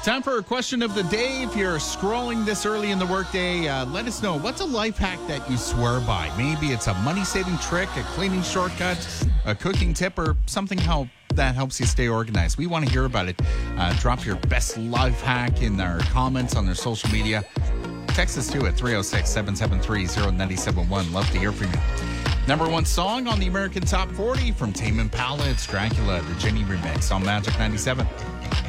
Time for a question of the day. If you're scrolling this early in the workday, let us know. What's a life hack that you swear by? Maybe it's a money-saving trick, a cleaning shortcut, a cooking tip, or something that helps you stay organized. We want to hear about it. Drop your best life hack in our comments on their social media. Text us too at 306-773-0971. Love to hear from you. Number one song on the American Top 40 from Tame Impala. It's Dracula, the Jenny remix on Magic 97.